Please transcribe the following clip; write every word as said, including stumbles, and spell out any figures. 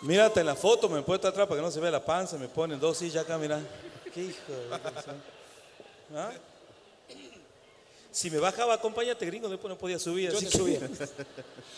Mírate en la foto, me puedo estar atrás para que no se vea la panza, me ponen dos sillas acá, mira. Qué hijo de... ¿Ah? Si me bajaba, acompáñate, gringo, después no podía subir. Yo Así te que... subía.